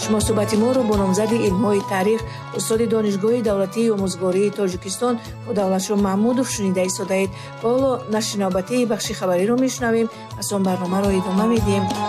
шумо суҳбати моро бо номзади илмҳои таърих, устоди донишгоҳи давлатии омӯзгории Тоҷикистон Бодавлатшоҳ Маҳмудов шунида истодаед. Ва ҳоло нашри навбатии бахши хабариро мешунавем. Пас он барномаро идома медиҳем.